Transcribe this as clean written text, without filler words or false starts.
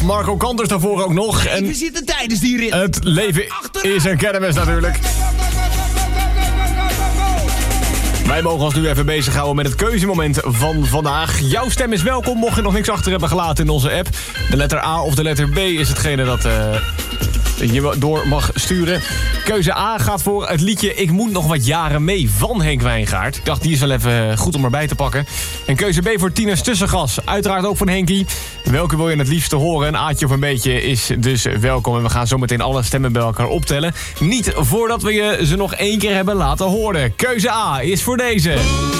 Marco Kanters daarvoor ook nog. En we zitten tijdens die rit. Het leven is een kermis natuurlijk. Wij mogen ons nu even bezighouden met het keuzemoment van vandaag. Jouw stem is welkom, mocht je nog niks achter hebben gelaten in onze app. De letter A of de letter B is hetgene dat je door mag sturen. Keuze A gaat voor het liedje Ik moet nog wat jaren mee van Henk Wijngaard. Ik dacht, die is wel even goed om erbij te pakken. En keuze B voor Tina's Tussengas. Uiteraard ook van Henkie. Welke wil je het liefst horen? Een Aatje of een beetje is dus welkom. En we gaan zo meteen alle stemmen bij elkaar optellen. Niet voordat we je ze nog één keer hebben laten horen. Keuze A is voor deze.